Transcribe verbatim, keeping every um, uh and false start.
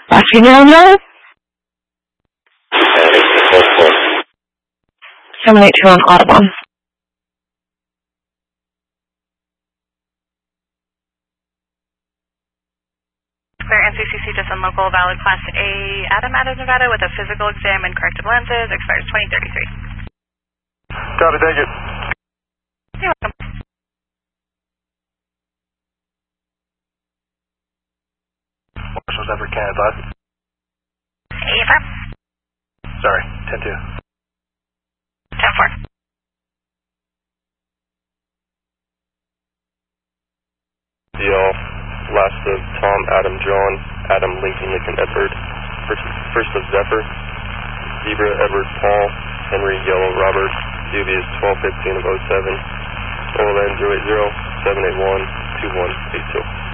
Last female drive? seven eight two on Audubon. Clear N C C C just in local, valid Class A, Adam out of Nevada with a physical exam and corrective lenses, expires twenty thirty-three. Copy, thank you. You're welcome. Marshall's Everett, Canada five. Hey, affirm. Sorry, ten two. ten four. Deal. Last of Tom, Adam, John, Adam, Lincoln, Lincoln, Edward. First, first of Zephyr. Zebra, Edward, Paul, Henry, Yellow, Robert. Dubious twelve fifteen of oh seven. O L N zero eight zero seven eight one two one eight two.